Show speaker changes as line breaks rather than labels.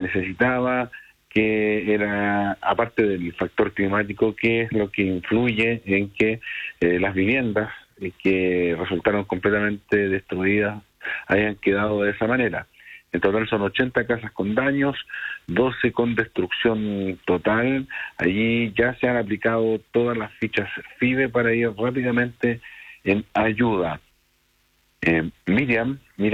necesitaba, que era, aparte del factor climático, que es lo que influye en que las viviendas que resultaron completamente destruidas hayan quedado de esa manera. En total son 80 casas con daños, 12 con destrucción total. Allí ya se han aplicado todas las fichas FIDE para ir rápidamente en ayuda. Miriam,